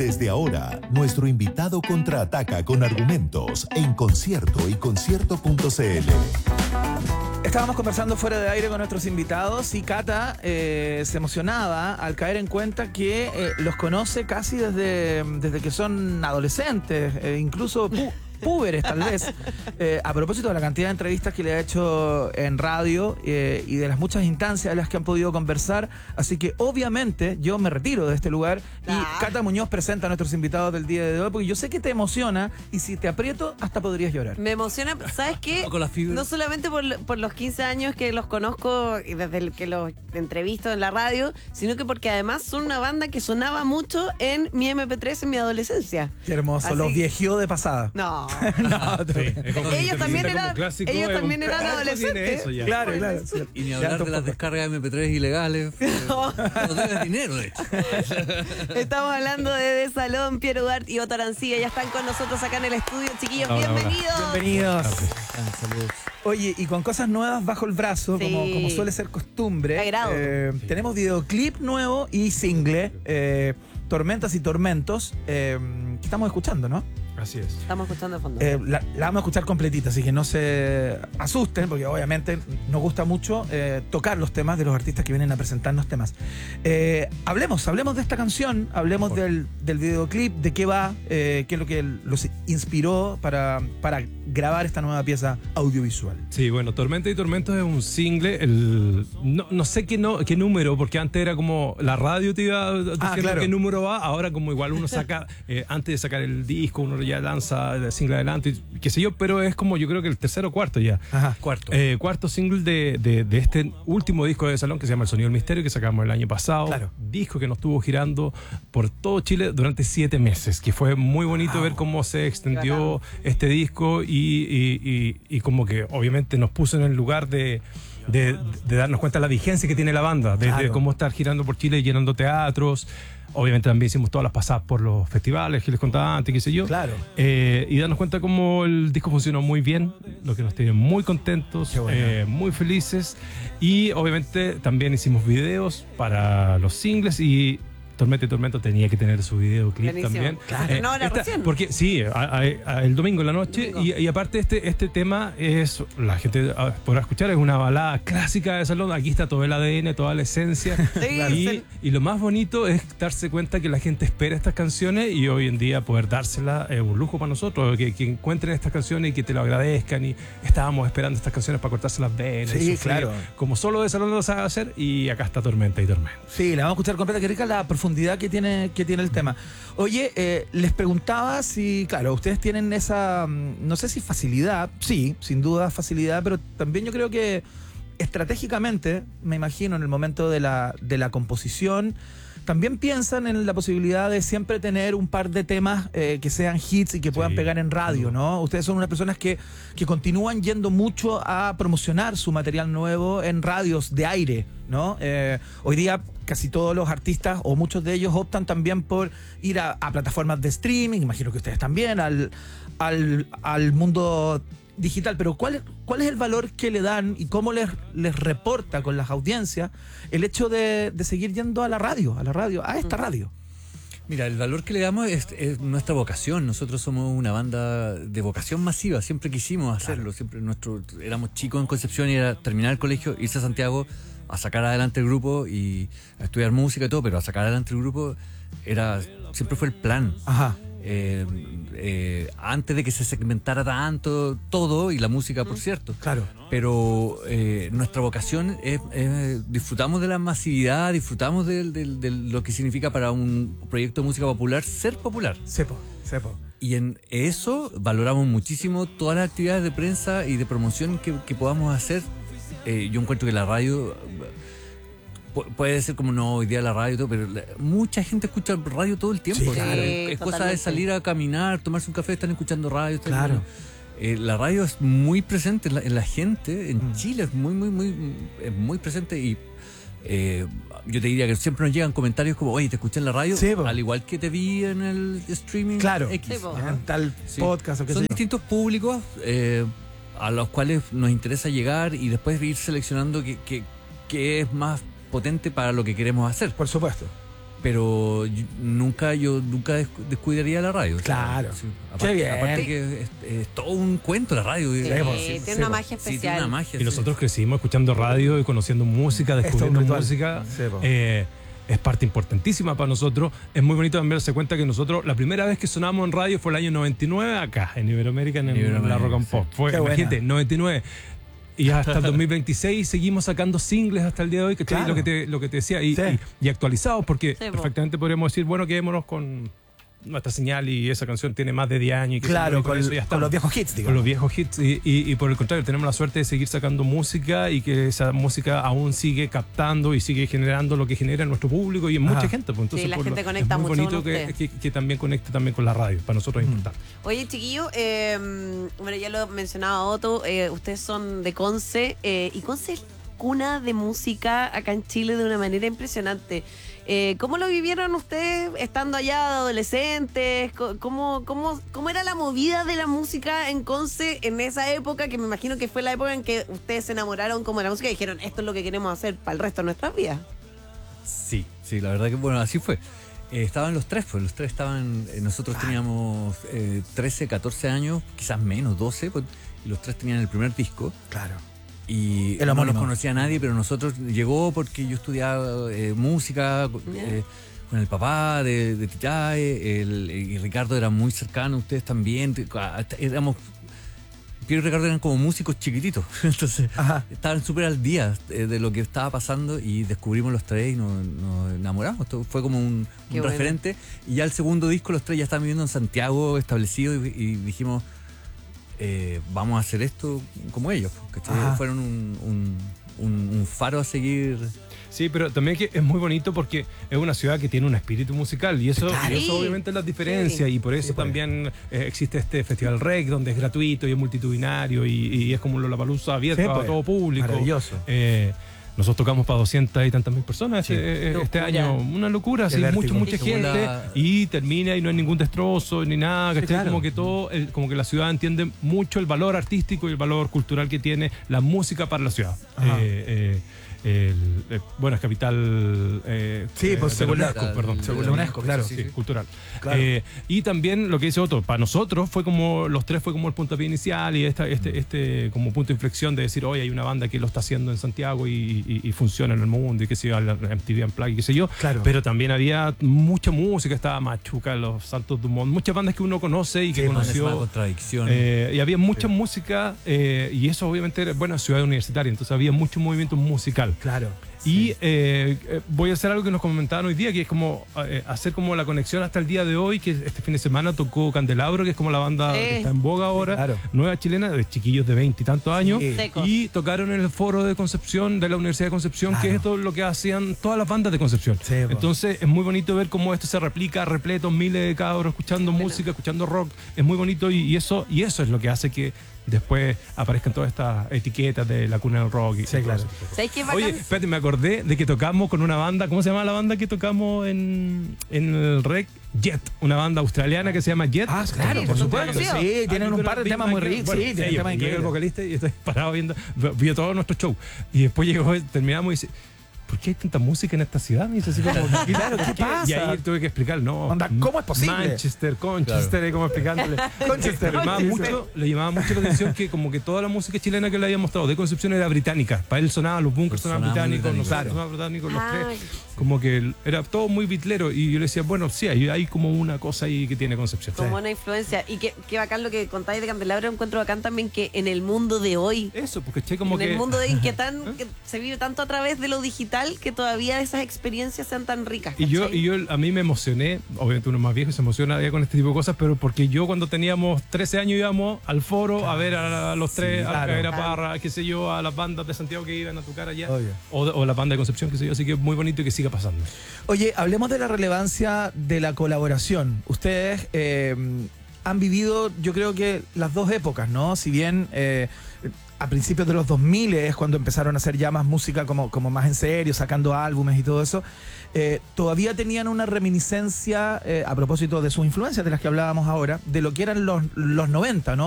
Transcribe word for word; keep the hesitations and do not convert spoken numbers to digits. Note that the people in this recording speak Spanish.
Desde ahora, nuestro invitado contraataca con argumentos en Concierto y Concierto punto c l. Estábamos conversando fuera de aire con nuestros invitados y Cata eh, se emocionaba al caer en cuenta que eh, los conoce casi desde, desde que son adolescentes, eh, incluso pu púberes tal vez, eh, a propósito de la cantidad de entrevistas que le ha hecho en radio eh, y de las muchas instancias en las que han podido conversar. Así que obviamente yo me retiro de este lugar y ah. Cata Muñoz presenta a nuestros invitados del día de hoy, porque yo sé que te emociona y si te aprieto hasta podrías llorar. Me emociona, ¿sabes qué? No solamente por, por los quince años que los conozco y desde el que los entrevisto en la radio, sino que porque además son una banda que sonaba mucho en mi eme pe tres en mi adolescencia. Qué hermoso, Así, los viejió de pasada. No. no, sí, ellos también eran, clásico, ellos también eran adolescentes. Claro, claro. Sí. Y ni hablar de las descargas de eme pe tres ilegales. No, no debes dinero, de hecho. Estamos hablando de De Salón, Piero Ugarte y Otto Arancibia. Ya están con nosotros acá en el estudio, chiquillos. Hola, bienvenidos. Hola. Bienvenidos. Ah, saludos. Oye, y con cosas nuevas bajo el brazo, sí. como, como suele ser costumbre. Eh, sí. Tenemos videoclip nuevo y single, eh, Tormentas y Tormentos, eh, que estamos escuchando, ¿no? Así es. Estamos escuchando de fondo. Eh, la, la vamos a escuchar completita, así que no se asusten, porque obviamente nos gusta mucho eh, tocar los temas de los artistas que vienen a presentarnos temas. Eh, hablemos, hablemos de esta canción, hablemos del, del videoclip, de qué va, eh, qué es lo que los inspiró para, para grabar esta nueva pieza audiovisual. Sí, bueno, Tormenta y Tormentos es un single, el, no, no sé qué, no, qué número, porque antes era como la radio te iba a decir ah, claro. qué número va, ahora como igual uno saca, eh, antes de sacar el disco, uno ya lanza el single adelante, qué sé yo, pero es como yo creo que el tercero o cuarto ya. Ajá. Cuarto. Eh, cuarto single de, de, de este último disco de Salón que se llama El Sonido del Misterio, que sacamos el año pasado. Claro. Disco que nos estuvo girando por todo Chile durante siete meses, que fue muy bonito wow. ver cómo se extendió este disco y, y, y, y como que obviamente nos puso en el lugar de... De, de darnos cuenta de la vigencia que tiene la banda, desde claro. cómo estar girando por Chile y llenando teatros. Obviamente también hicimos todas las pasadas por los festivales que les contaba antes, qué sé yo. Claro. Eh, y darnos cuenta cómo el disco funcionó muy bien, lo que nos tiene muy contentos, bueno. eh, muy felices. Y obviamente también hicimos videos para los singles y Tormenta y Tormento tenía que tener su videoclip Buenísimo. También. Claro, eh, no, era esta, recién. Porque sí, a, a, a, el domingo en la noche. Y, y aparte este, este tema es, la gente podrá escuchar, es una balada clásica de Salón. Aquí está todo el A D N, toda la esencia. Sí, y, sí. y lo más bonito es darse cuenta que la gente espera estas canciones y hoy en día poder dárselas es un lujo para nosotros, que, que encuentren estas canciones y que te lo agradezcan. Y estábamos esperando estas canciones para cortarse las venas. Sí, claro. Como solo de Salón lo sabe hacer, y acá está Tormenta y Tormenta. Sí, la vamos a escuchar completa, que rica la profundidad que tiene, que tiene el tema. Oye, eh, les preguntaba si, claro, ustedes tienen esa, no sé si facilidad, sí, sin duda facilidad, pero también yo creo que estratégicamente, me imagino, en el momento de la, de la composición, también piensan en la posibilidad de siempre tener un par de temas eh, que sean hits y que puedan sí. pegar en radio, ¿no? Ustedes son unas personas que, que continúan yendo mucho a promocionar su material nuevo en radios de aire, ¿no? Eh, hoy día casi todos los artistas, o muchos de ellos, optan también por ir a, a plataformas de streaming, imagino que ustedes también, al, al, al mundo digital, pero ¿cuál, cuál es el valor que le dan y cómo les, les reporta con las audiencias el hecho de, de seguir yendo a la radio, a la radio, a esta radio? Mira, el valor que le damos es, es nuestra vocación. Nosotros somos una banda de vocación masiva, siempre quisimos hacerlo, claro. siempre nuestro, éramos chicos en Concepción y era terminar el colegio, irse a Santiago a sacar adelante el grupo y a estudiar música y todo, pero a sacar adelante el grupo era siempre fue el plan. Ajá. Eh, eh, antes de que se segmentara tanto todo y la música, por cierto. Claro. Pero eh, nuestra vocación es, es disfrutamos de la masividad, disfrutamos de, de, de lo que significa para un proyecto de música popular ser popular. Sepo, sepo. Y en eso valoramos muchísimo todas las actividades de prensa y de promoción que, que podamos hacer. Eh, yo encuentro que la radio puede ser como no, hoy día la radio y todo, pero la, mucha gente escucha radio todo el tiempo. Sí, claro. Es, es cosa de salir a caminar, tomarse un café, están escuchando radio. Están claro. escuchando. Eh, la radio es muy presente en la, en la gente, en mm. Chile es muy, muy, muy, es muy presente y eh, yo te diría que siempre nos llegan comentarios como, oye, te escuché en la radio, sí, al igual que te vi en el streaming. Claro, X, sí, en tal sí. podcast o qué Son sé yo. distintos públicos eh, a los cuales nos interesa llegar y después ir seleccionando qué que, que es más potente para lo que queremos hacer. Por supuesto. pero yo, nunca yo nunca descuidaría la radio. Claro. O sea, sí, Qué aparte, bien. aparte que es, es todo un cuento la radio. Sí, Sí, tiene sí, una sí, magia sí, tiene especial. una magia. Y nosotros crecimos escuchando radio y conociendo música, Esto descubriendo es un ritual. música. Sí, po. Eh, es parte importantísima para nosotros. Es muy bonito también darse cuenta que nosotros, la primera vez que sonamos en radio fue el año noventa y nueve acá, en Iberoamérica, en, En el- Iberoamérica, la Rock and Pop. sí. Fue, Qué buena. imagínate, noventa y nueve. Y hasta el dos mil veintiséis seguimos sacando singles hasta el día de hoy, ¿cachai? Claro. Lo que te, lo que te decía, y, Sí. y, y actualizados, porque Sí, po. perfectamente podríamos decir, bueno, quedémonos con nuestra señal y esa canción tiene más de diez años. Y que Claro, y con, eso ya con estamos. los viejos hits, Con digamos. los viejos hits y, y- y por el contrario tenemos la suerte de seguir sacando música y que esa música aún sigue captando y sigue generando lo que genera en nuestro público y en Ajá. mucha gente, pues, entonces Sí, la por gente lo- conecta es muy mucho bonito con que, usted. que- que también conecte también con la radio, para nosotros es importante. Oye, chiquillo, eh, bueno, ya lo mencionaba Otto, eh, ustedes son de Conce, eh, y Conce es cuna de música acá en Chile de una manera impresionante. Eh, ¿Cómo lo vivieron ustedes estando allá de adolescentes? Co- ¿Cómo, cómo, ¿Cómo era la movida de la música en Conce en esa época? Que me imagino que fue la época en que ustedes se enamoraron como de la música y dijeron, esto es lo que queremos hacer para el resto de nuestras vidas. Sí, sí, la verdad que bueno, así fue. Eh, estaban los tres, pues los tres estaban, eh, nosotros teníamos eh, trece, catorce años, quizás menos, doce, pues, y los tres tenían el primer disco. Claro. Y El no homónimo. nos conocía a nadie, pero nosotros llegó porque yo estudiaba eh, música eh, con el papá de, de Titae, el, y Ricardo era muy cercano, ustedes también. te- hasta Éramos, Piero y Ricardo eran como músicos chiquititos, entonces Ajá. estaban súper al día eh, de lo que estaba pasando y descubrimos los tres y nos, nos enamoramos. Esto fue como un, Qué un bueno. referente. Y ya el segundo disco, los tres ya estaban viviendo en Santiago, establecido, y, y dijimos, eh, vamos a hacer esto como ellos. ¿Cachai? Ajá. Fueron un, un, un- un faro a seguir. Sí, pero también que es muy bonito porque es una ciudad que tiene un espíritu musical y eso, Claro. y eso Sí. obviamente es la diferencia Sí. y por eso Sí, pues. también eh, existe este Festival Rec donde es gratuito y es multitudinario y, y es como un Lollapalooza abierto Sí, a pues. todo público. Maravilloso. Eh, nosotros tocamos para doscientas y tantas mil personas Sí. este, este Locura. año. Una locura, Qué sí, vértigo. mucha, mucha Es como gente la- y termina y no hay ningún destrozo ni nada. ¿cachai? claro. Como que todo, el- como que la ciudad entiende mucho el valor artístico y el valor cultural que tiene la música para la ciudad. Ajá. Eh, eh, el- eh, bueno, es capital eh, Sí, eh, pues, de según la la- UNESCO, perdón. según la UNESCO, claro. Sí, sí, cultural. Claro. Eh, y también lo que dice Otto, para nosotros fue como, los tres fue como el puntapié inicial y esta, este, este como punto de inflexión de decir, oye, hay una banda que lo está haciendo en Santiago y, y- y funciona en el mundo y que se yo, la M T V Unplugged y qué sé yo. Claro. Pero también había mucha música, estaba Machuca, Los Santos Dumont, muchas bandas que uno conoce y que Sí, Es una conoció. contradicción. Eh, y había mucha música eh, y eso obviamente era, bueno, ciudad universitaria, entonces había mucho movimiento musical. Claro. Y eh, eh, voy a hacer algo que nos comentaban hoy día, que es como eh, hacer como la conexión hasta el día de hoy, que este fin de semana tocó Candelabro, que es como la banda Sí. que está en boga ahora, Claro. nueva chilena, de chiquillos de veinte y tantos años. Sí. Secos. Y tocaron en el foro de Concepción, de la Universidad de Concepción, Claro. que es todo lo que hacían todas las bandas de Concepción. Sí, po. Entonces es muy bonito ver cómo esto se replica, repleto, miles de cabros escuchando música, escuchando rock. Es muy bonito y, y eso, y eso es lo que hace que después aparezcan todas estas etiquetas de la cuna del rock. Y Sí, y todo claro. ese tipo de cosas. ¿Sabes qué bacán? Oye, espérate, me acordé de que tocamos con una banda, ¿cómo se llama la banda que tocamos en, en el Rec? Jet, una banda australiana que se llama Jet. Ah, claro, Sí, por son supuesto. conocidos. Sí, tienen un par de temas muy ricos. Sí, tienen temas Llega el increíbles. vocalista y estoy parado viendo, vio todo nuestro show. Y después llegó, terminamos y dice, ¿por qué hay tanta música en esta ciudad? Me dice así como, Claro, ¿qué pasa? Y ahí tuve que explicar, no. Onda, ¿cómo es posible? Manchester, Conchester, y como explicándole. Conchester, le, llamaba Conchester. mucho, le llamaba mucho la atención que como que toda la música chilena que le había mostrado de Concepción era británica. Para él sonaban los bunkers, Pues sonaban sonaba muy británicos, británico. nosotros sonaban británicos, los Ah, tres. Como que era todo muy bitlero. Y yo le decía, bueno, sí, hay, hay como una cosa ahí que tiene Concepción. como una influencia. Y qué, qué bacán lo que contáis de Candelabro. Encuentro bacán también que en el mundo de hoy, Eso, porque che, como en que... el mundo de hoy que, tan, que se vive tanto a través de lo digital, que todavía esas experiencias sean tan ricas. Y yo, ¿cachai? y yo a mí me emocioné, obviamente uno más viejo se emociona ya con este tipo de cosas, pero porque yo cuando teníamos trece años íbamos al foro a ver a los tres, a claro. la Cabrera Parra, qué sé yo, a las bandas de Santiago que iban a tocar allá, Obvio. o, o la banda de Concepción, qué sé yo, así que es muy bonito y que siga pasando. Oye, hablemos de la relevancia de la colaboración. Ustedes eh, han vivido, yo creo que las dos épocas, ¿no? Si bien eh, a principios de los dos mil es cuando empezaron a hacer ya más música como, como más en serio, sacando álbumes y todo eso, eh, todavía tenían una reminiscencia, eh, a propósito de sus influencias, de las que hablábamos ahora, de lo que eran los, los noventa, ¿no?